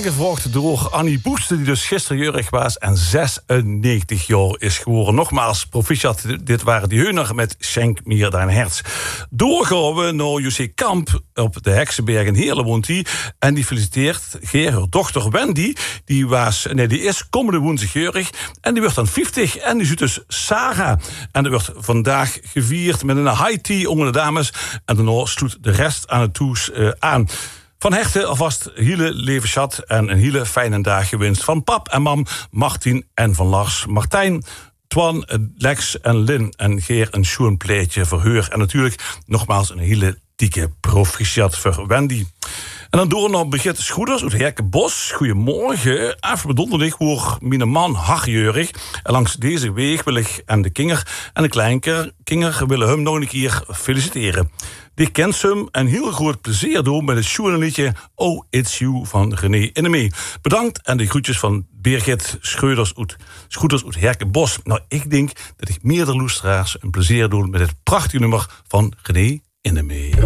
aangevraagd door Annie Boeste, die dus gisteren jarig was en 96 jaar is geworden. Nogmaals, proficiat, dit waren die heuner met Schenk mir dein Herz. Doorgaan we naar José Kamp op de Heksenberg in Heerlen woont hij. En die feliciteert haar dochter Wendy. Die is komende woensdag jarig. En die wordt dan 50. En die zit dus Sarah. En dat wordt vandaag gevierd met een high tea onder de dames. En daarna sloot de rest aan het toes aan. Van harte alvast hele levensschat en een hele fijne dag gewenst. Van pap en mam, Martin en van Lars, Martijn, Twan, Lex en Lin. En Geer een schoon pleetje voor haar. En natuurlijk nogmaals een hele dikke proficiat voor Wendy. En dan door naar Brigitte Schoeders uit Herkenbos. Goedemorgen. Even bedonderdag voor mijn man hartjeurig. En langs deze weg wil ik en de kinger en de kleinkinger willen hem nog een keer feliciteren. Die kent ze hem en heel groot plezier doen met het schoenenliedje Oh It's You van René Innemee. Bedankt en de groetjes van Birgit Schoeders uit Herkenbos. Nou, ik denk dat ik meerdere luisteraars een plezier doe met het prachtige nummer van René Innemee.